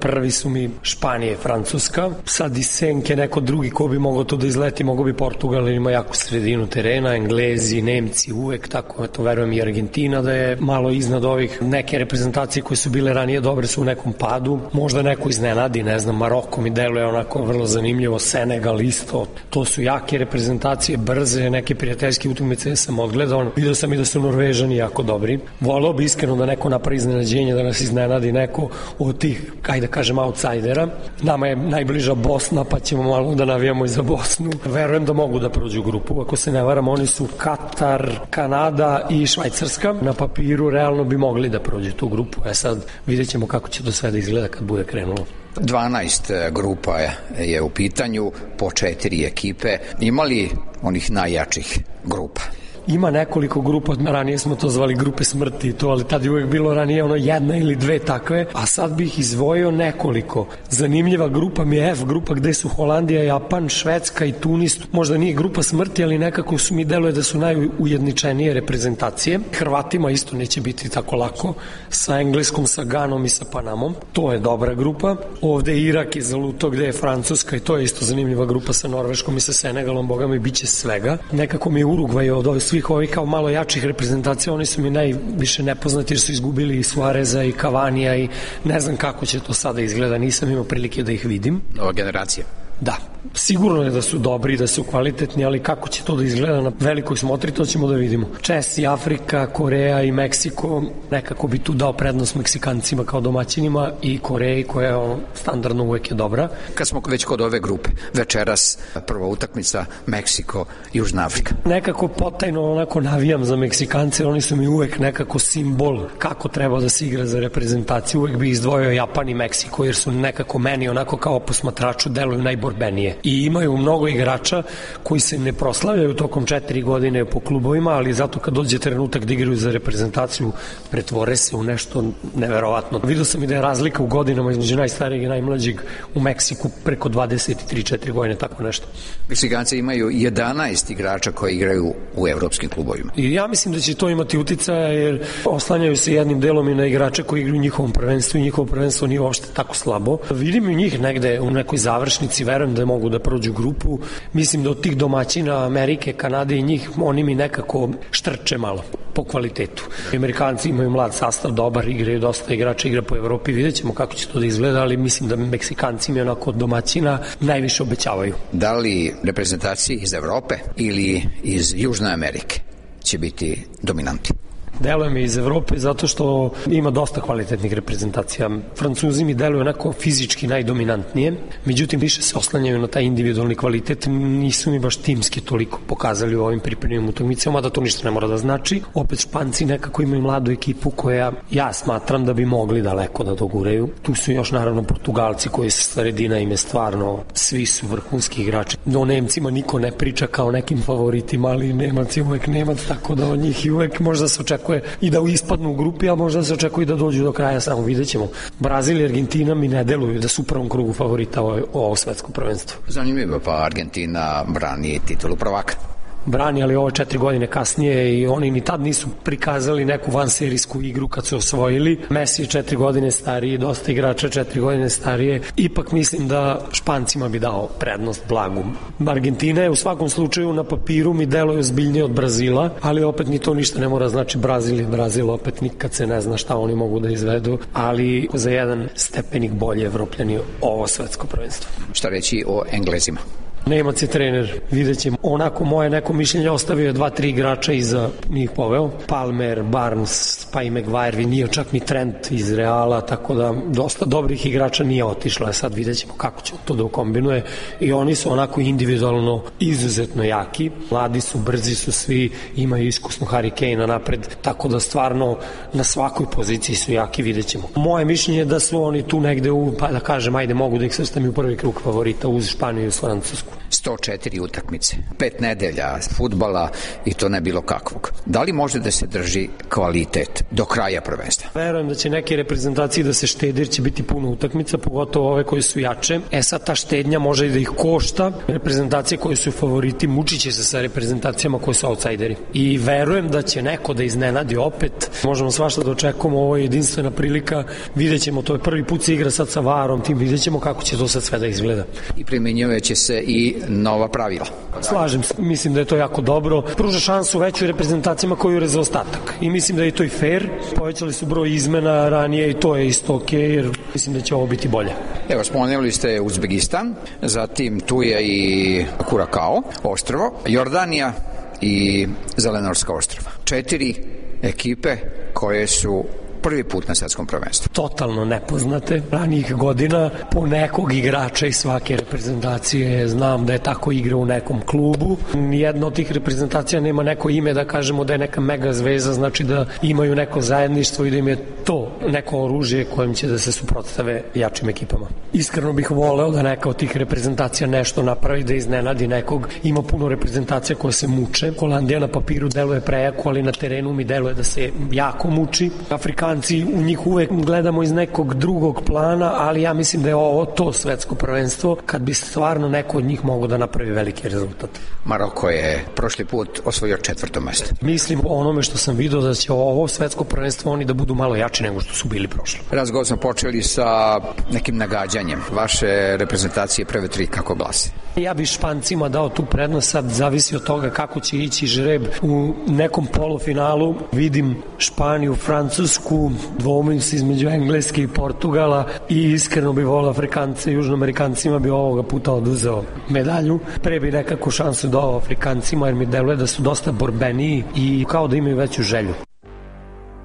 Prvi su mi Španija i Francuska, sad iz senke neko drugi ko bi mogao to da izleti, mogao bi Portugal, ima jako sredinu terena, Englezi, Nemci uvek, tako to verujem i Argentina da je malo iznad ovih. Neke reprezentacije koje su bile ranije dobre su u nekom padu, možda neko iznenadi, ne znam, Maroko mi deluje onako vrlo zanimljivo, Senegal isto, to su jake reprezentacije, brze, neke prijateljske utakmice sam odgledao, vidio sam i da su Norvežani jako dobri. Voleo bi iskreno da neko napravi iznenađenje, da nas iznenadi neko od tih, kaj da kažem, outsidera. Nama je najbliža Bosna, pa ćemo malo da navijamo i za Bosnu. Verujem da mogu da prođu grupu. Ako se ne varam, oni su Katar, Kanada i Švajcarska. Na papiru realno bi mogli da prođu tu grupu. Sad vidjet ćemo kako će to sve da izgleda kad bude krenulo. 12 grupa je u pitanju, po 4 ekipe. Ima li onih najjačih grupa? Ima nekoliko grupa, ranije smo to zvali grupe smrti i to, ali tad je uvek bilo ranije ono jedna ili dve takve, a sad bih izdvojio nekoliko. Zanimljiva grupa mi je F grupa gde su Holandija, Japan, Švedska i Tunis. Možda nije grupa smrti, ali nekako su mi deluje da su najujedničenije reprezentacije. Hrvatima isto neće biti tako lako, sa Engleskom, sa Ganom i sa Panamom. To je dobra grupa. Ovde Irak je zaluto gde je Francuska i to je isto zanimljiva grupa sa Norveškom i sa Senegalom, boga mi biće svega. Nekako mi je Urugvaj od svih ovih kao malo jačih reprezentacija, oni su mi najviše nepoznati jer su izgubili i Suareza i Cavanija i ne znam kako će to sada izgleda, nisam imao prilike da ih vidim. Nova generacija. Da, sigurno je da su dobri, da su kvalitetni, ali kako će to da izgleda na velikoj smotri, to ćemo da vidimo. Česi, Afrika, Koreja i Meksiko, nekako bi tu dao prednost Meksikancima kao domaćinima i Koreji koja je standardno uvek je dobra. Kad smo već kod ove grupe, večeras prva utakmica Meksiko, Južna Afrika. Nekako potajno onako navijam za Meksikance, oni su mi uvek nekako simbol kako treba da se igra za reprezentaciju. Uvek bi izdvojio Japan i Meksiko jer su nekako meni onako kao posmatraču deluju najborbenije. I imaju mnogo igrača koji se ne proslavljaju tokom 4 godine po klubovima, ali zato kad dođe trenutak da igraju za reprezentaciju pretvore se u nešto neverovatno. Vidio sam i da je razlika u godinama između najstarijeg i najmlađeg u Meksiku preko 23-4 godine, tako nešto. Meksikanci imaju 11 igrača koji igraju u evropskim klubovima. I ja mislim da će to imati uticaja jer oslanjaju se jednim delom i na igrače koji igraju u njihovom prvenstvu i njihovo prvenstvo nije uopšte tako slabo. Vidim i njih negde u nekoj završnici, verujem da mogu da prođu grupu. Mislim da od tih domaćina Amerike, Kanade i njih, oni mi nekako štrče malo po kvalitetu. Amerikanci imaju mlad sastav, dobar, igraju dosta igrača, igra po Evropi, vidjet ćemo kako će to da izgleda, ali mislim da Meksikanci mi onako od domaćina najviše obećavaju. Da li reprezentacije iz Evrope ili iz Južne Amerike će biti dominanti? Deluje mi iz Evrope zato što ima dosta kvalitetnih reprezentacija. Francuzi mi deluju onako fizički najdominantnije, međutim više se oslanjaju na taj individualni kvalitet, nisu mi baš timski toliko pokazali u ovim pripremnim utakmicama, da to ništa ne mora da znači. Opet Španci nekako imaju mladu ekipu koja ja smatram da bi mogli daleko da doguraju. Tu su još naravno Portugalci koji se sredina im je stvarno, svi su vrhunski igrači. O Nemcima niko ne priča kao nekim favoritima, ali Nemac je uvek Nemac, tako da od njih i uvek možda se očekuje i da ispadnu u grupi, a možda se očekuje da dođu do kraja, samo vidjet ćemo. Brazil i Argentina mi ne deluju da su u prvom krugu favorita ovo svetsko prvenstvo. Zanimljivo, pa Argentina brani titulu prvaka. Brani, ali ovo 4 godine kasnije i oni ni tad nisu prikazali neku vanserijsku igru kad su osvojili. Messi je 4 godine stariji, dosta igrača 4 godine starije. Ipak mislim da Špancima bi dao prednost blagu. Argentina je u svakom slučaju na papiru mi deluje ozbiljnije od Brazila, ali opet ni to ništa ne mora znači. Brazil je Brazil, opet nikad se ne zna šta oni mogu da izvedu, ali za jedan stepenik bolje Evropljani ovo svetsko prvenstvo. Šta reći o Englezima? Nemac je trener, vidjet ćemo. Onako moje neko mišljenje ostavio je 2-3 igrača iza njih poveo. Palmer, Barnes, pa i Maguire, nije čak ni Trent iz Reala, tako da dosta dobrih igrača nije otišlo. Sad vidjet ćemo kako će to da ukombinuje i oni su onako individualno izuzetno jaki. Mladi su, brzi su svi, imaju iskusno Harry Kane napred, tako da stvarno na svakoj poziciji su jaki, vidjet ćemo. Moje mišljenje je da su oni tu negde pa da kažem, ajde mogu da ih svrstami u prvi krug favorita uz Španiju i Francusku. 104 utakmice, 5 nedelja fudbala i to ne bilo kakvog. Da li može da se drži kvalitet do kraja prvenstva? Verujem da će neke reprezentacije da se štede jer će biti puno utakmica, pogotovo ove koje su jače. Sad ta štednja može i da ih košta. Reprezentacije koje su favoriti mučit će se sa reprezentacijama koje su outsideri. I verujem da će neko da iznenadi opet. Možemo svašta da očekujemo, ovo je jedinstvena prilika. Vidjet ćemo, to je prvi put se igra sad sa VAR-om, tim vidjet ćemo kako će to sad sve da izgleda. I primjenjujeće se i nova pravila. Slažem se, mislim da je to jako dobro. Pruža šansu većoj reprezentacijama koji jure za ostatak. I mislim da je to i fair. Povećali su broj izmena ranije i to je isto ok, jer mislim da će ovo biti bolje. Evo, spomenuli ste Uzbekistan, zatim tu je i Kurakao, ostrvo, Jordanija i Zelenorska ostrva. 4 ekipe koje su prvi put na svetskom prvenstvu. Totalno nepoznate. Ranijih godina po nekog igrača iz svake reprezentacije znam da je tako igra u nekom klubu. Nijedna od tih reprezentacija nema neko ime da kažemo da je neka mega zvezda, znači da imaju neko zajedništvo i da im je to neko oružje kojim će da se suprotstave jačim ekipama. Iskreno bih voleo da neka od tih reprezentacija nešto napravi, da iznenadi nekog. Ima puno reprezentacija koje se muče. Holandija na papiru deluje prejako, ali na terenu mi deluje da se jako muči. Afrikanci, u njih uvek gledamo iz nekog drugog plana, ali ja mislim da je ovo to svetsko prvenstvo kad bi stvarno neko od njih mogao da napravi veliki rezultat. Maroko je prošli put osvojio 4. mesto. Mislim o onome što sam vidio da će ovo svetsko prvenstvo oni da budu malo jači nego što su bili prošli. Razgovor smo počeli sa nekim nagađanjem. Vaše reprezentacije prve 3 kako glase? Ja bih Špancima dao tu prednost, sad zavisi od toga kako će ići žreb u nekom polufinalu. Vidim Španiju, Francusku, dvoumim se između Engleske i Portugala i iskreno bi volao Afrikance, Južnoamerikancima bi ovoga puta oduzeo medalju. Pre bi nekako šansu dao Afrikancima jer mi deluje da su dosta borbeniji i kao da imaju veću želju.